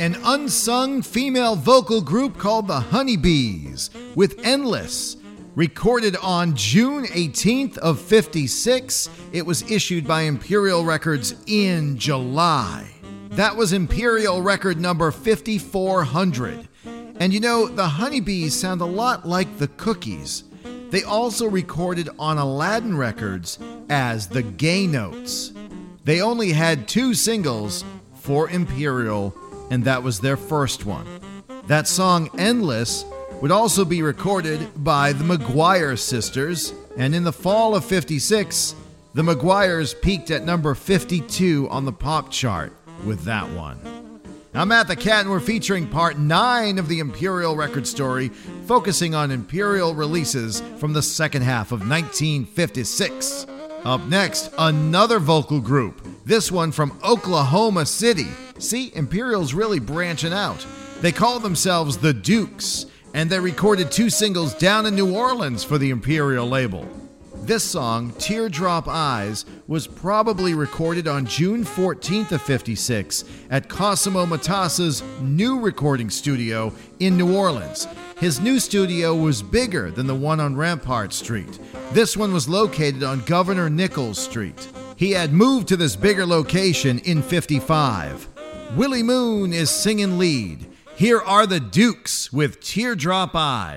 an unsung female vocal group called the Honeybees with Endless. Recorded on June 18th of 56, it was issued by Imperial Records in July. That was Imperial record number 5400. And you know, the Honeybees sound a lot like the Cookies. They also recorded on Aladdin Records as the Gay Notes. They only had 2 singles for Imperial, and that was their first one. That song, Endless, would also be recorded by the Maguire Sisters, and in the fall of 56, the Maguires peaked at number 52 on the pop chart with that one. I'm Matt the Cat, and we're featuring part 9 of the Imperial record story, focusing on Imperial releases from the second half of 1956. Up next, another vocal group, this one from Oklahoma City. See, Imperial's really branching out. They call themselves the Dukes, and they recorded 2 singles down in New Orleans for the Imperial label. This song, Teardrop Eyes, was probably recorded on June 14th of 56 at Cosimo Matassa's new recording studio in New Orleans. His new studio was bigger than the one on Rampart Street. This one was located on Governor Nichols Street. He had moved to this bigger location in 55. Willie Moon is singing lead. Here are the Dukes with Teardrop Eyes.